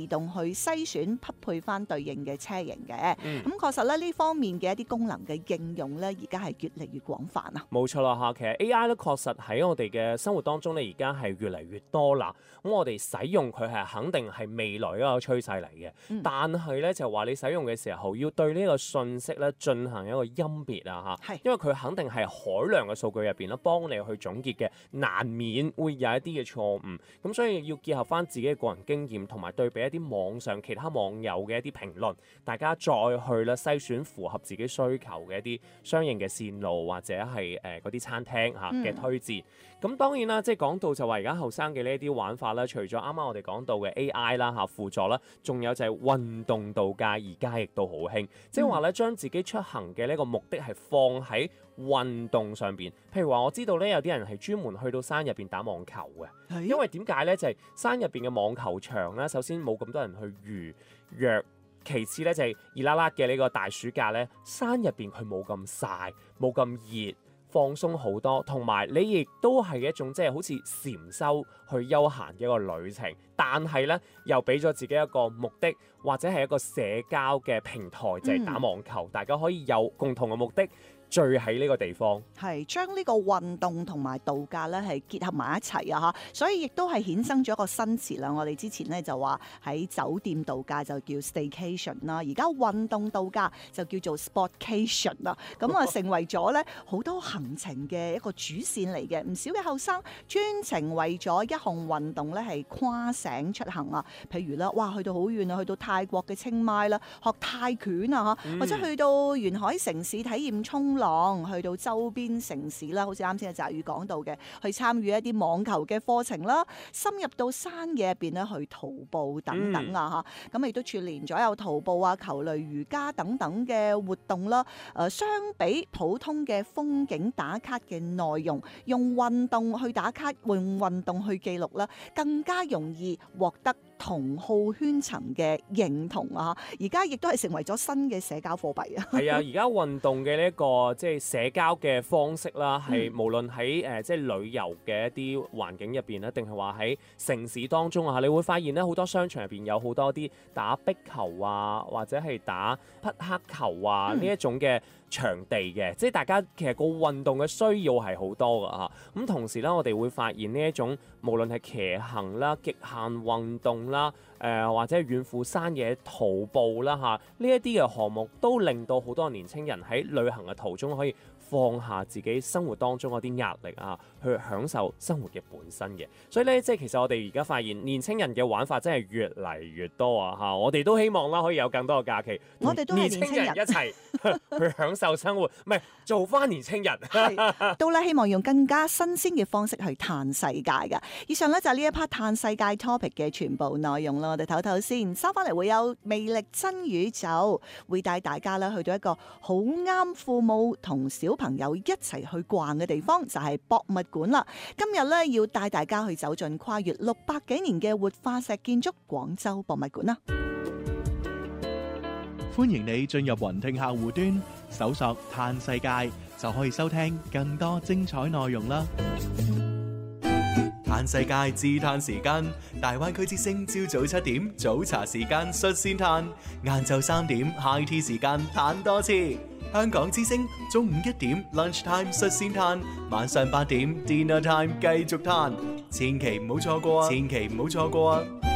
自動去篩選匹配翻對應嘅車型嘅。咁確實咧呢方面嘅一啲功能嘅應用咧，而家係越嚟越廣泛啊。 冇錯啦嚇，其實 AI 咧確實喺我哋嘅生活當中咧，而家係越嚟越多啦。咁我哋使用佢係肯定係未來一個趨勢嚟嘅。但係咧就話你使用嘅時候要對呢個信息咧進行一個甄別啊嚇，因為佢肯定係海量嘅數據入邊咧幫你去總結嘅，難免會有一啲嘅錯誤。咁所以要結合翻自己嘅個人經驗，同埋對比一啲網上其他網友嘅一啲評論，大家再去咧篩選符合自己需求嘅一啲相應嘅線路或者係嗰啲餐廳嚇嘅推薦。咁當然啦，即係講到就話而家後生嘅呢一啲玩法啦，除咗啱啱我哋講到嘅 AI 啦嚇輔助啦，仲有就係運動度假，而家亦都好興，即係話咧將自己出行嘅呢個目的係放喺運動上邊。譬如話我知道咧有啲人係專門去到山入邊打網球嘅，因為點解咧就係山入邊嘅網球場咧，首先冇咁多人去預約。其次咧就係熱辣辣嘅呢個大暑假咧，山入邊佢冇咁曬，冇咁熱，放鬆好多，同埋你亦都係一種即係好似禪修去休閒嘅一個旅程，但係咧又俾咗自己一個目的，或者係一個社交嘅平台，就係打網球，大家可以有共同嘅目的。聚喺呢個地方，係將呢個運動同埋度假咧係結合埋一齊啊！嚇，所以亦都係衍生咗一個新詞啦。我哋之前咧就話喺酒店度假就叫 staycation 啦，而家運動度假就叫做 sportcation 啦。咁啊成為咗咧好多行程嘅一個主線嚟嘅。唔少嘅後生專程為咗一項運動咧係跨省出行啊。譬如啦，哇去到好遠啊，去到泰國嘅清邁啦，學泰拳啊嚇，或者去到沿海城市體驗衝浪，去到周邊城市啦，好似啱先嘅澤宇講到嘅，去參與一啲網球嘅課程啦，深入到山嘅入邊咧去徒步等等啊嚇，咁亦都串連咗有徒步啊、球類、瑜伽等等嘅活動啦。相比普通嘅風景打卡嘅內容，用運動去打卡，用運動去記錄啦，更加容易獲得同好圈層嘅認同啊！而家亦都係成為咗新嘅社交貨幣啊！ 係啊，而家運動嘅呢一個即係社交嘅方式啦，係無論喺即係旅遊嘅一啲環境入邊咧，定係話喺城市當中啊，你會發現咧好多商場入邊有好多啲打壁球啊，或者係打匹克球啊呢一種嘅場地嘅，即係大家其實個運動嘅需要係好多㗎嚇。咁同時咧，我哋會發現呢一種無論係騎行啦、極限運動啦、或者係遠赴山野徒步啦嚇，呢一啲嘅項目都令到好多年輕人喺旅行嘅途中可以放下自己生活當中嗰啲壓力啊，去享受生活嘅本身嘅。所以咧，即係其實我哋而家發現年輕人嘅玩法真係越嚟越多啊嚇！我哋都希望啦，可以有更多嘅假期， 我哋都係年輕人一齊去享受生活，唔係做翻年輕人。 都咧希望用更加新鮮嘅方式去嘆世界㗎。以上咧就係呢一 part 嘆世界 topic 嘅全部內容啦。我哋唞唞先，收翻嚟會有魅力真宇宙，會帶大家咧去到一個好啱父母同小朋友一齊去逛嘅地方，就係博物館啦。今日咧要帶大家去走進跨越600幾年嘅活化石建築廣州博物館啦。 歡迎你進入雲聽客戶端，搜索嘆世界，就可以收聽更多精彩內容啦。嘆世界自嘆時間，大灣區之聲朝早7點早茶時間率先嘆，晏晝3點 high tea 時間嘆多次。香港之聲中午1點 lunch time 率先嘆，晚上8點 dinner time 繼續嘆，千祈唔好錯過啊！千祈唔好錯過啊！